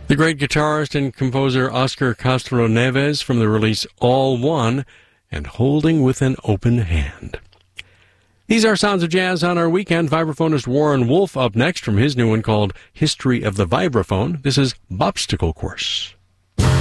The great guitarist and composer Oscar Castro Neves from the release All One and Holding with an Open Hand. These are Sounds of Jazz on our weekend. Vibraphonist Warren Wolf up next from his new one called History of the Vibraphone. This is Bopsticle Course.